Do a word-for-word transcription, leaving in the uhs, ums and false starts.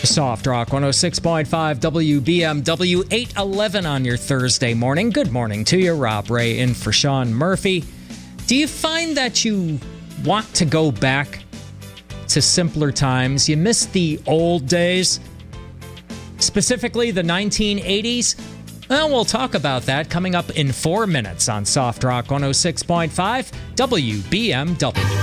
Soft Rock one oh six point five W B M W, eight eleven on your Thursday morning. Good morning to you. Rob Ray in for Sean Murphy. Do you find that you want to go back to simpler times? You miss the old days, specifically the nineteen eighties? Well, we'll talk about that coming up in four minutes on Soft Rock one oh six point five W B M W.